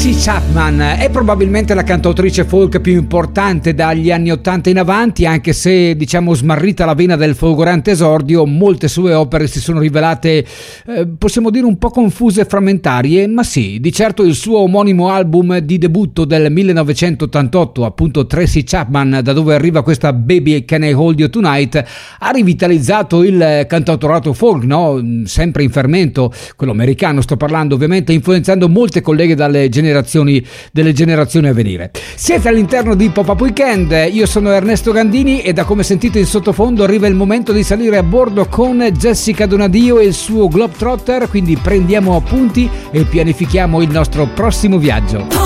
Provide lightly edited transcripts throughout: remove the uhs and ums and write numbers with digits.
Tracy Chapman è probabilmente la cantautrice folk più importante dagli anni 80 in avanti, anche se diciamo smarrita la vena del folgorante esordio, molte sue opere si sono rivelate possiamo dire un po' confuse e frammentarie, ma sì, di certo il suo omonimo album di debutto del 1988, appunto Tracy Chapman, da dove arriva questa Baby Can I Hold You Tonight, ha rivitalizzato il cantautorato folk, no? Sempre in fermento, quello americano sto parlando, ovviamente influenzando molte colleghe delle generazioni a venire. Siete all'interno di Pop-Up Weekend, io sono Ernesto Gandini e da come sentite in sottofondo arriva il momento di salire a bordo con Jessica Donadio e il suo Globetrotter, quindi prendiamo appunti e pianifichiamo il nostro prossimo viaggio.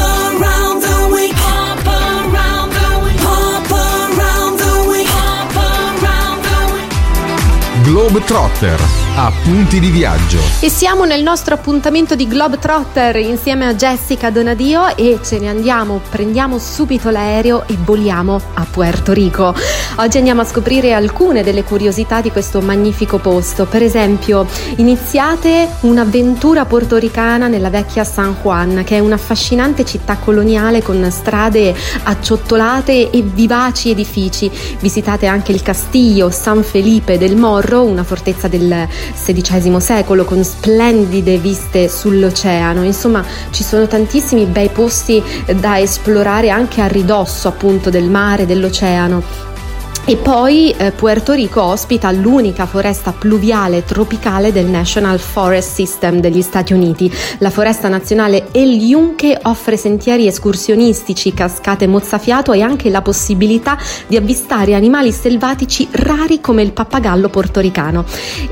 Globetrotter, appunti di viaggio. E siamo nel nostro appuntamento di Globetrotter insieme a Jessica Donadio e ce ne andiamo, prendiamo subito l'aereo e voliamo a Puerto Rico. Oggi andiamo a scoprire alcune delle curiosità di questo magnifico posto. Per esempio, iniziate un'avventura portoricana nella vecchia San Juan, che è un'affascinante città coloniale con strade acciottolate e vivaci edifici. Visitate anche il Castillo San Felipe del Morro, una fortezza del XVI secolo con splendide viste sull'oceano. Insomma, ci sono tantissimi bei posti da esplorare anche a ridosso appunto del mare, dell'oceano. E poi Puerto Rico ospita l'unica foresta pluviale tropicale del National Forest System degli Stati Uniti. La foresta nazionale El Yunque offre sentieri escursionistici, cascate mozzafiato e anche la possibilità di avvistare animali selvatici rari come il pappagallo portoricano.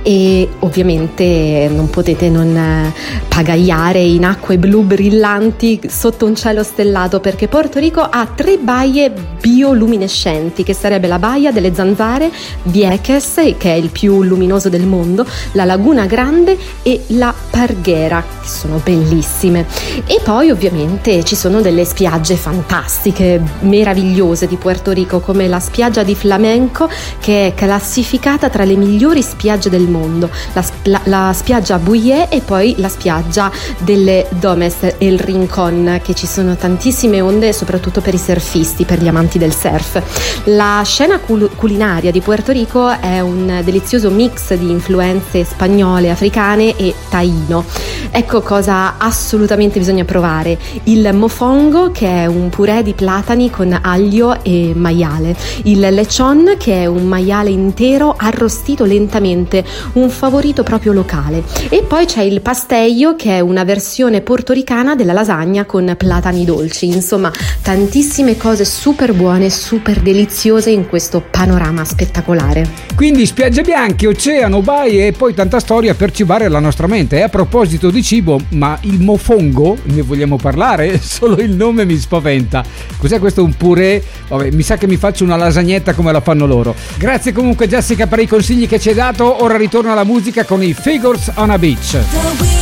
E ovviamente non potete non pagaiare in acque blu brillanti sotto un cielo stellato, perché Puerto Rico ha 3 baie bioluminescenti, che sarebbe la baia delle Zanzare, Vieques, che è il più luminoso del mondo, la Laguna Grande e la Parguera, che sono bellissime. E poi ovviamente ci sono delle spiagge fantastiche, meravigliose di Puerto Rico, come la spiaggia di Flamenco, che è classificata tra le migliori spiagge del mondo, la spiaggia Buyé e poi la spiaggia delle Domes, El Rincón, che ci sono tantissime onde soprattutto per i surfisti, per gli amanti del surf. La scena culinaria di Puerto Rico è un delizioso mix di influenze spagnole, africane e taino. Ecco cosa assolutamente bisogna provare: il mofongo, che è un purè di platani con aglio e maiale, il lechon, che è un maiale intero arrostito lentamente, un favorito proprio locale, e poi c'è il pastello, che è una versione portoricana della lasagna con platani dolci. Insomma, tantissime cose super buone, super deliziose in questo panorama spettacolare. Quindi spiagge bianche, oceano, baie e poi tanta storia per cibare la nostra mente. E a proposito di cibo, ma il mofongo, ne vogliamo parlare? Solo il nome mi spaventa. Cos'è questo, un purè? Vabbè, mi sa che mi faccio una lasagnetta come la fanno loro. Grazie comunque Jessica per i consigli che ci hai dato. Ora ritorno alla musica con i Figures on a Beach.